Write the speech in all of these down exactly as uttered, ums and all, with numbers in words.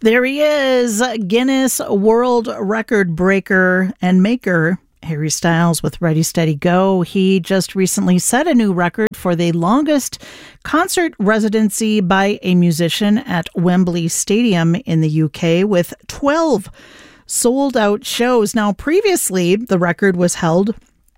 There he is, Guinness World Record breaker and maker, Harry Styles with Ready, Steady, Go. He just recently set a new record for the longest concert residency by a musician at Wembley Stadium in the U K with twelve sold-out shows. Now, previously, the record was held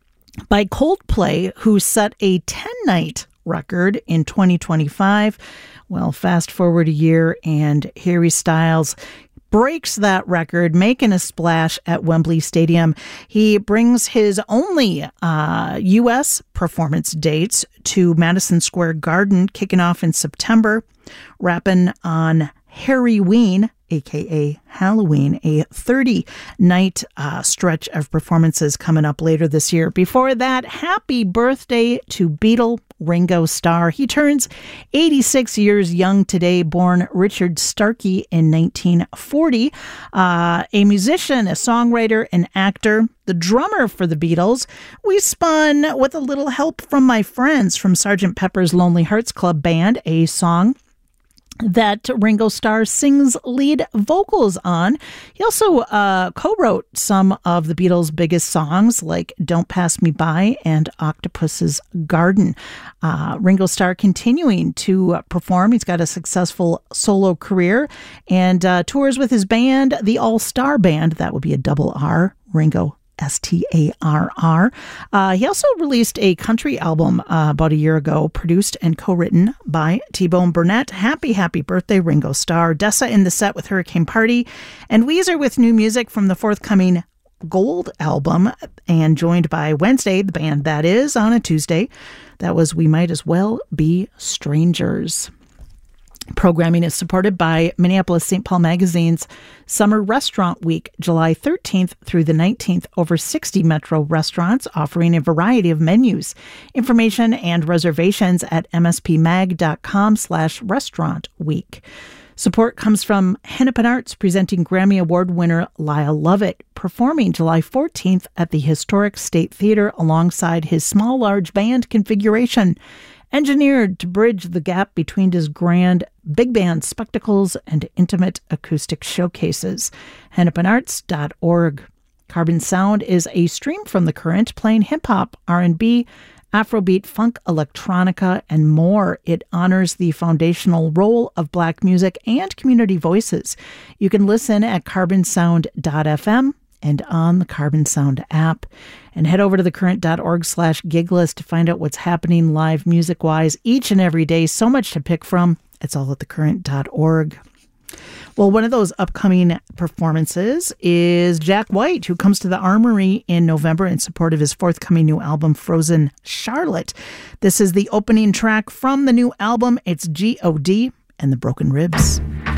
by Coldplay, who set a ten-night record in twenty twenty-five. Well, fast forward a year, and Harry Styles breaks that record, making a splash at Wembley Stadium. He brings his only uh, U S performance dates to Madison Square Garden, kicking off in September, rapping on Harryween, a k a. Halloween, a thirty-night uh, stretch of performances coming up later this year. Before that, happy birthday to Beatle Ringo Starr. He turns eighty-six years young today, born Richard Starkey in nineteen forty. Uh, a musician, a songwriter, an actor, the drummer for the Beatles. We spun with a little help from my friends from Sergeant Pepper's Lonely Hearts Club Band, a song that Ringo Starr sings lead vocals on. He also uh, co-wrote some of the Beatles' biggest songs like Don't Pass Me By and Octopus's Garden. Uh, Ringo Starr continuing to uh, perform. He's got a successful solo career and uh, tours with his band, the All-Star Band. That would be a double R, Ringo S T A R R. Uh, he also released a country album uh, about a year ago, produced and co-written by T-Bone Burnett. Happy, happy birthday, Ringo Starr. Dessa in the set with Hurricane Party, and Weezer with new music from the forthcoming Gold album, and joined by Wednesday, the band that is, on a Tuesday. That was We Might As Well Be Strangers. Programming is supported by Minneapolis Saint Paul Magazine's Summer Restaurant Week, July thirteenth through the nineteenth. Over sixty Metro restaurants offering a variety of menus. Information and reservations at mspmag.com slash restaurant week. Support comes from Hennepin Arts, presenting Grammy Award winner Lyle Lovett, performing July fourteenth at the Historic State Theater alongside his small large band configuration, engineered to bridge the gap between his grand big band spectacles and intimate acoustic showcases. hennepin arts dot org. Carbon Sound is a stream from the current, playing hip-hop, R and B, Afrobeat, funk, electronica, and more. It honors the foundational role of Black music and community voices. You can listen at carbon sound dot f m and on the Carbon Sound app. And head over to thecurrent.org slash gig list to find out what's happening live music-wise each and every day. So much to pick from. It's all at thecurrent dot org. Well, one of those upcoming performances is Jack White, who comes to the Armory in November in support of his forthcoming new album, Frozen Charlotte. This is the opening track from the new album. It's G O D and the Broken Ribs.